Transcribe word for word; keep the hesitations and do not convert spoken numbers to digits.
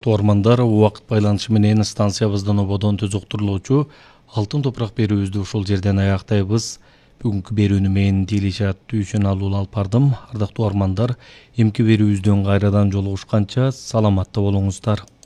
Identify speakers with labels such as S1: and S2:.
S1: Ардактуу ормандар, убакыт байланышы менен станциябыздан ободон түз уктурулуучу алтын топурак берүүбүздү ушул жерден аяктайбыз. Бүгүнкү берүүнү мен Дилишат Түйшөн алып алып бардым. Ардактуу ормандар, эмки берүүбүздөн кайрадан жолугушканча саламатта болуңуздар.